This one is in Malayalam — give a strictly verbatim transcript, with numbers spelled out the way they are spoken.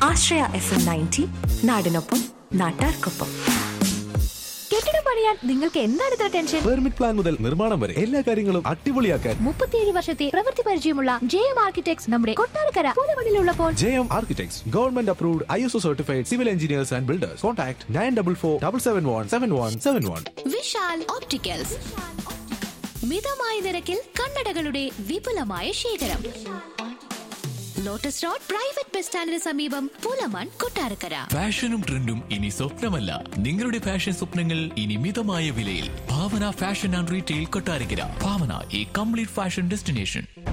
ആശ്രയ എഫ് എം നയൻറ്റി, നാടിനൊപ്പം നാട്ടാർക്കൊപ്പം. കെട്ടിടം പണിയാൻ നിങ്ങൾക്ക് എന്താണ് ഇത്ര ടെൻഷൻ? പെർമിറ്റ് പ്ലാൻ മുതൽ നിർമ്മാണം വരെ എല്ലാ കാര്യങ്ങളും അടിപൊളിയാക്കാൻ മുപ്പത്തിയേഴ് വർഷത്തെ പ്രവൃത്തി പരിചയമുള്ള ജെ എം ആർക്കിടെക്ട്സ് നമ്മുടെ Kottarakkara പുതുമണിലുള്ളപ്പോൾ. J M architects government approved I S O certified civil engineers and builders. Contact nine double four double seven one seven one seven one. Vishal opticals, മിതമായ നിരക്കിൽ കണ്ണടകളുടെ വിപുലമായ ശേഖരം. ലോട്ടസ് റോഡ് പ്രൈവറ്റ് ബസ് സ്റ്റാൻഡിന് സമീപം, പൂലമാൻ, കൊട്ടാരക്കര. ഫാഷനും ട്രെൻഡും ഇനി സ്വപ്നമല്ല, നിങ്ങളുടെ ഫാഷൻ സ്വപ്നങ്ങൾ ഇനി മിതമായ വിലയിൽ. ഭാവന fashion and retail, Kottarakkara. Bhavana, A complete fashion destination.